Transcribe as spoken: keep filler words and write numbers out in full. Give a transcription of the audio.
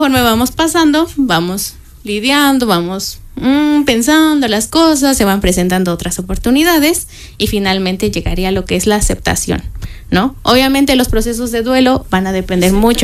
Conforme vamos pasando, vamos lidiando, vamos mm, pensando las cosas, se van presentando otras oportunidades y finalmente llegaría a lo que es la aceptación, ¿no? Obviamente los procesos de duelo van a depender mucho